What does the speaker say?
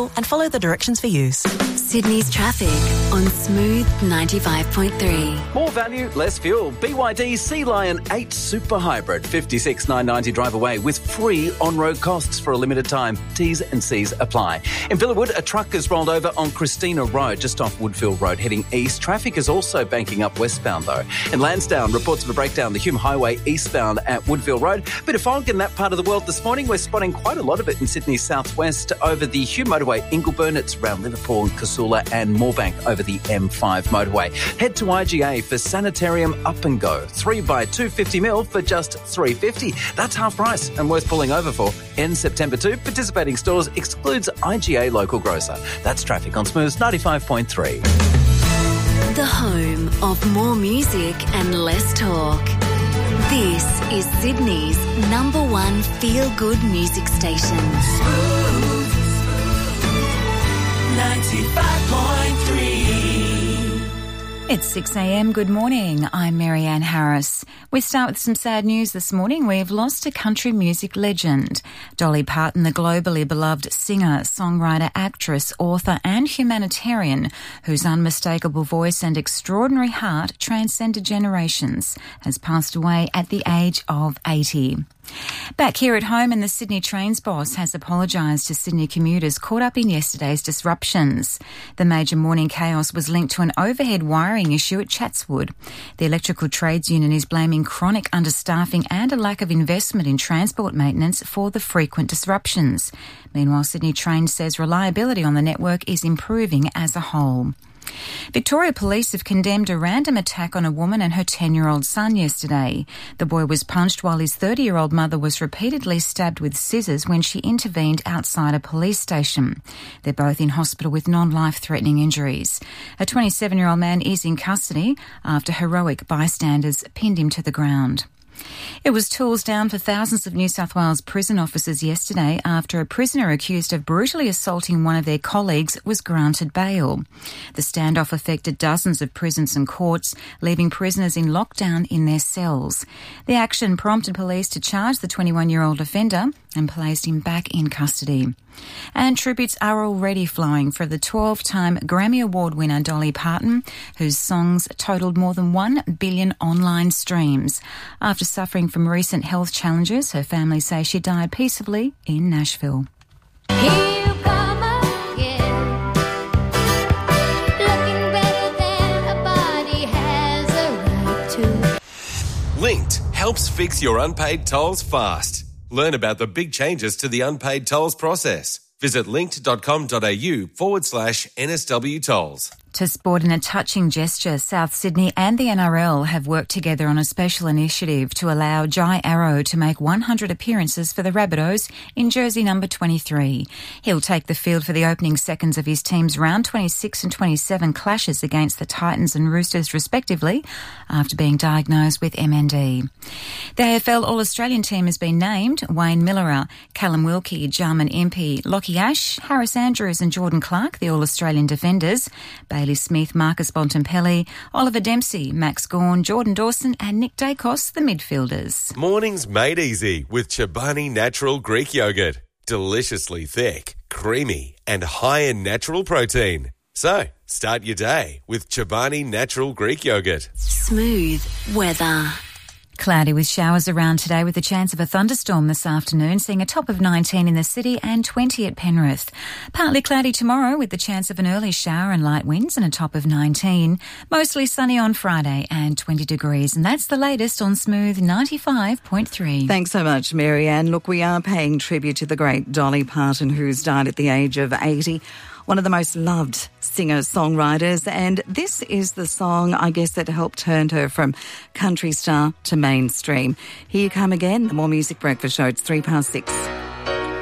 signal and follow the directions for use. Sydney's traffic on Smooth 95.3. More value, less fuel. BYD Sea Lion 8 Super Hybrid, $56,990 drive away with free on-road costs for a limited time. T's and C's apply. In Villawood, a truck has rolled over on Christina Road, just off Woodfield Road, heading east. Traffic is also banking up westbound, though. In Lansdowne, reports of a breakdown, the Hume Highway eastbound at Woodfield Road. Bit of fog in that part of the world this morning. We're spotting quite a lot of it in Sydney's southwest over the Hume Motorway, Ingleburn. It's around Liverpool and Casula, and Moorebank over the M5 motorway. Head to IGA for Sanitarium Up and Go. 3x 250ml for just $3.50. That's half price and worth pulling over for. End September 2. Participating stores excludes IGA local grocer. That's traffic on Smooth 95.3. The home of more music and less talk. This is Sydney's #1 feel-good music station. Smooth 95.3. It's 6 a.m. Good morning. I'm Marianne Harris. We start with some sad news this morning. We've lost a country music legend. Dolly Parton, the globally beloved singer, songwriter, actress, author and humanitarian, whose unmistakable voice and extraordinary heart transcended generations, has passed away at the age of 80. Back here at home, and the Sydney Trains boss has apologised to Sydney commuters caught up in yesterday's disruptions. The major morning chaos was linked to an overhead wiring issue at Chatswood. The Electrical Trades Union is blaming chronic understaffing and a lack of investment in transport maintenance for the frequent disruptions. Meanwhile, Sydney Trains says reliability on the network is improving as a whole. Victoria Police have condemned a random attack on a woman and her 10-year-old son yesterday. The boy was punched while his 30-year-old mother was repeatedly stabbed with scissors when she intervened outside a police station. They're both in hospital with non-life-threatening injuries. A 27-year-old man is in custody after heroic bystanders pinned him to the ground. It was tools down for thousands of New South Wales prison officers yesterday after a prisoner accused of brutally assaulting one of their colleagues was granted bail. The standoff affected dozens of prisons and courts, leaving prisoners in lockdown in their cells. The action prompted police to charge the 21-year-old offender and placed him back in custody. And tributes are already flowing for the 12-time Grammy Award winner Dolly Parton, whose songs totalled more than 1 billion online streams. After suffering from recent health challenges, her family say she died peacefully in Nashville. Here you come again, looking better than a body has a right to. Linked helps fix your unpaid tolls fast. Learn about the big changes to the unpaid tolls process. Visit linked.com.au/NSW tolls. To sport, in a touching gesture, South Sydney and the NRL have worked together on a special initiative to allow Jai Arrow to make 100 appearances for the Rabbitohs in jersey number 23. He'll take the field for the opening seconds of his team's round 26 and 27 clashes against the Titans and Roosters respectively after being diagnosed with MND. The AFL All-Australian team has been named. Wayne Millerer, Callum Wilkie, Jarman Impey, Lockie Ash, Harris Andrews and Jordan Clark, the All-Australian defenders. Bailey Smith, Marcus Bontempelli, Oliver Dempsey, Max Gawn, Jordan Dawson and Nick Dacos, the midfielders. Mornings made easy with Chobani Natural Greek Yogurt. Deliciously thick, creamy and high in natural protein. So, start your day with Chobani Natural Greek Yogurt. Smooth weather. Cloudy with showers around today with a chance of a thunderstorm this afternoon, seeing a top of 19 in the city and 20 at Penrith. Partly cloudy tomorrow with the chance of an early shower and light winds and a top of 19. Mostly sunny on Friday and 20 degrees. And that's the latest on Smooth 95.3. Thanks so much, Marianne. Look, we are paying tribute to the great Dolly Parton, who's died at the age of 80. One of the most loved singer-songwriters, and this is the song, I guess, that helped turn her from country star to mainstream. Here you come again, the More Music Breakfast Show. It's 6:03.